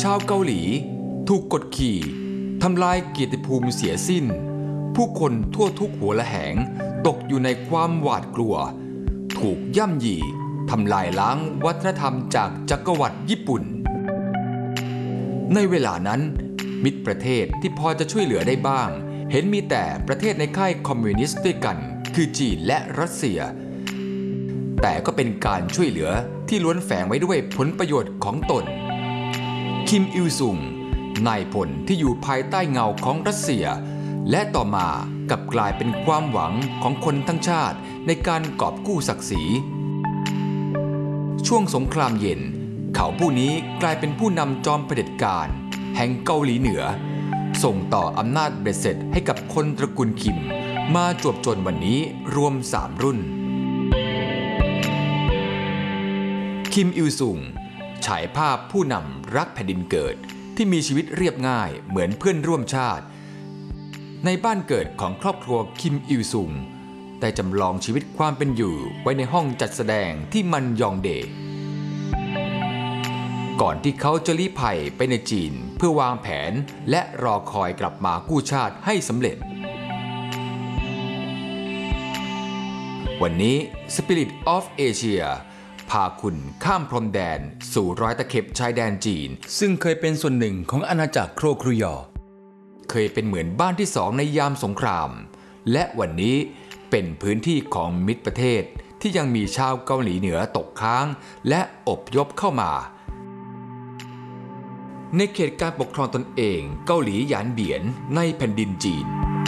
ชาวเกาหลีถูกกดขี่ทำลายเกียรติภูมิเสียสิ้นผู้คนทั่วทุกหัวละแหงตกอยู่ในความหวาดกลัวถูกย่ำยีทำลายล้างวัฒนธรรมจากจักรวรรดิญี่ปุ่นในเวลานั้นมิตรประเทศที่พอจะช่วยเหลือได้บ้างเห็นมีแต่ประเทศในค่ายคอมมิวนิสต์ด้วยกันคือจีนและรัสเซียแต่ก็เป็นการช่วยเหลือที่ล้วนแฝงไว้ด้วยผลประโยชน์ของตนคิมอิลซุงนายพลที่อยู่ภายใต้เงาของรัสเซียและต่อมากลับกลายเป็นความหวังของคนทั้งชาติในการกอบกู้ศักดิ์ศรีช่วงสงครามเย็นเขาผู้นี้กลายเป็นผู้นำจอมเผด็จการแห่งเกาหลีเหนือส่งต่ออำนาจเบ็ดเสร็จให้กับคนตระกูลคิมมาจวบจนวันนี้รวม3รุ่นคิมอิลซุงฉายภาพผู้นำรักแผ่นดินเกิดที่มีชีวิตเรียบง่ายเหมือนเพื่อนร่วมชาติในบ้านเกิดของครอบครัวคิมอิลซุงได้จำลองชีวิตความเป็นอยู่ไว้ในห้องจัดแสดงที่มันยองเดก่อนที่เขาจะลี้ภัยไปในจีนเพื่อวางแผนและรอคอยกลับมากู้ชาติให้สำเร็จวันนี้ Spirit of Asia พาคุณข้ามพรมแดนสู่รอยตะเข็บชายแดนจีนซึ่งเคยเป็นส่วนหนึ่งของอาณาจักรโครครุยอเคยเป็นเหมือนบ้านที่2ในยามสงครามและวันนี้เป็นพื้นที่ของมิตรประเทศที่ยังมีชาวเกาหลีเหนือตกค้างและอพยพเข้ามาในเขตการปกครองตนเองเกาหลีหยานเบียนในแผ่นดินจีน